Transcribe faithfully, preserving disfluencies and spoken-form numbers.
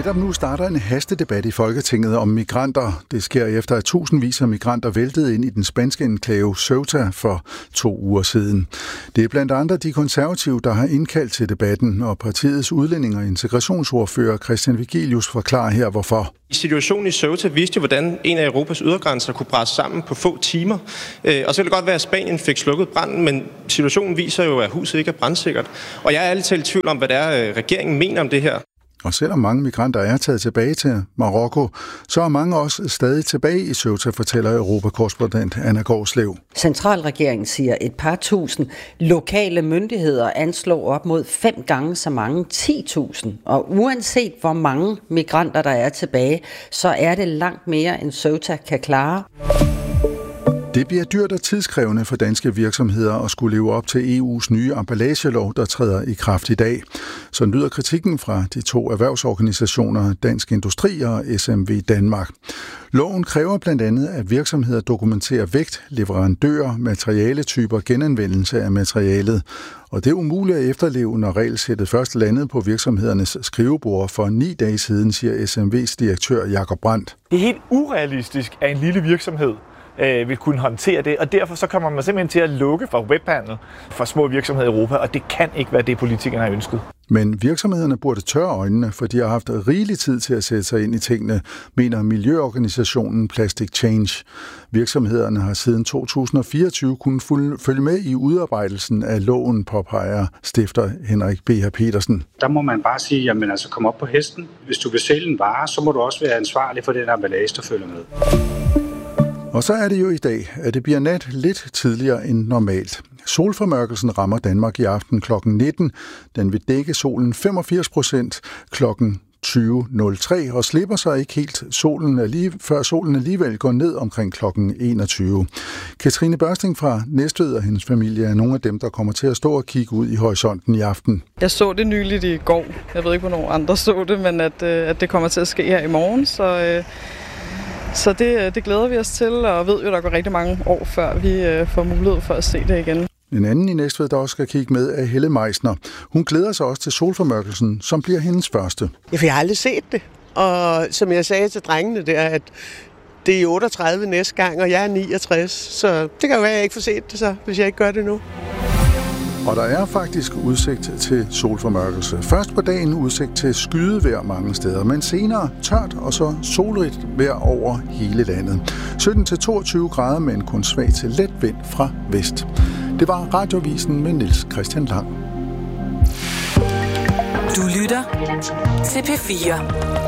Netop nu starter en hastedebat i Folketinget om migranter. Det sker efter, at tusindvis af migranter væltede ind i den spanske enklave Ceuta for to uger siden. Det er blandt andre de konservative, der har indkaldt til debatten, og partiets udlænding- og integrationsordfører Christian Vigilius forklarer her, hvorfor. Situationen i Ceuta viste jo, hvordan en af Europas ydergrænser kunne brase sammen på få timer. Og så kan det godt være, at Spanien fik slukket branden, men situationen viser jo, at huset ikke er brandsikkert. Og jeg er ærligt talt i tvivl om, hvad det er, regeringen mener om det her. Og selvom mange migranter er taget tilbage til Marokko, så er mange også stadig tilbage i Ceuta, fortæller Europakorrespondent Anna Gårdslev. Centralregeringen siger et par tusind. Lokale myndigheder anslår op mod fem gange så mange, ti tusind. Og uanset hvor mange migranter der er tilbage, så er det langt mere end Ceuta kan klare. Det bliver dyrt og tidskrævende for danske virksomheder at skulle leve op til E U's nye emballagelov, der træder i kraft i dag. Så lyder kritikken fra de to erhvervsorganisationer Dansk Industri og S M V Danmark. Loven kræver blandt andet, at virksomheder dokumenterer vægt, leverandører, materialetyper, genanvendelse af materialet. Og det er umuligt at efterleve, når regelsættet først landede på virksomhedernes skrivebord for ni dage siden, siger S M V's direktør Jakob Brandt. Det er helt urealistisk, at en lille virksomhed øh, vil kunne håndtere det, og derfor så kommer man simpelthen til at lukke for webhandel for små virksomheder i Europa, og det kan ikke være det, politikerne har ønsket. Men virksomhederne burde tørre øjnene, for de har haft rigelig tid til at sætte sig ind i tingene, mener miljøorganisationen Plastic Change. Virksomhederne har siden to tusind og fireogtyve kunnet følge med i udarbejdelsen af loven, påpeger stifter Henrik B. Petersen. Der må man bare sige, jamen altså kom op på hesten. Hvis du vil sælge en vare, så må du også være ansvarlig for den emballage, der følger med. Og så er det jo i dag, at det bliver nat lidt tidligere end normalt. Solformørkelsen rammer Danmark i aften klokken nitten. Den vil dække solen femogfirs procent klokken tyve nul tre og slipper sig ikke helt solen lige, før solen alligevel går ned omkring klokken enogtyve. Katrine Børsting fra Næstved og hendes familie er nogle af dem, der kommer til at stå og kigge ud i horisonten i aften. Jeg så det nyligt i går. Jeg ved ikke, hvornår andre så det, men at, at det kommer til at ske her i morgen, så... Så det, det glæder vi os til, og ved jo, der går rigtig mange år, før vi øh, får mulighed for at se det igen. En anden i Næstved, der også skal kigge med, er Helle Meisner. Hun glæder sig også til solformørkelsen, som bliver hendes første. Ja, for jeg har aldrig set det. Og som jeg sagde til drengene der, at det er otteogtredive næste gang, og jeg er niogtres. Så det kan jo være, at jeg ikke får set det så, hvis jeg ikke gør det nu. Og der er faktisk udsigt til solformørkelse. Først på dagen udsigt til skydevejr mange steder, men senere tørt og så solrigt vejr over hele landet. sytten til toogtyve grader med en kun svag til let vind fra vest. Det var Radiovisen med Niels Christian Lang. Du lytter til P fire.